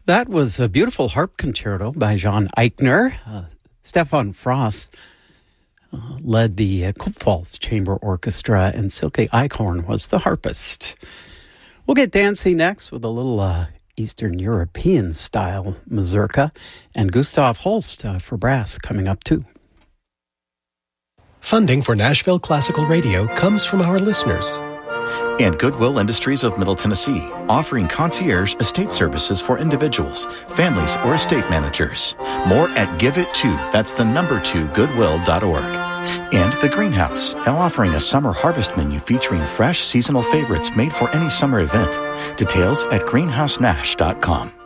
That was a beautiful harp concerto by John Eichner. Stefan Frost led the Kupfalz Chamber Orchestra, and Silke Eichhorn was the harpist. We'll get dancing next with a little Eastern European style mazurka, and Gustav Holst for brass coming up too. Funding for Nashville Classical Radio comes from our listeners. And Goodwill Industries of Middle Tennessee, offering concierge estate services for individuals, families, or estate managers. More at GiveIt2, that's the number 2, goodwill.org. And The Greenhouse, now offering a summer harvest menu featuring fresh seasonal favorites made for any summer event. Details at greenhousenash.com.